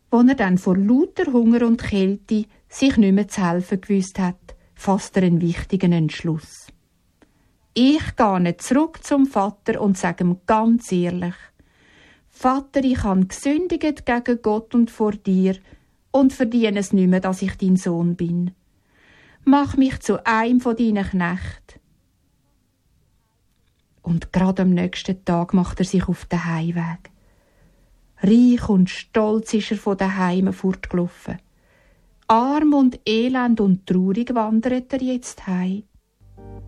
Als er dann vor lauter Hunger und Kälte sich nicht mehr zu helfen gewusst hat, fasst er einen wichtigen Entschluss. Ich gehe nicht zurück zum Vater und sage ihm ganz ehrlich: Vater, ich habe gesündigt gegen Gott und vor dir und verdiene es nicht mehr, dass ich dein Sohn bin. Mach mich zu einem von deinen Knechten. Und gerade am nächsten Tag macht er sich auf den Heimweg. Reich und stolz ist er von daheim fortgelaufen. Arm und elend und traurig wandert er jetzt heim.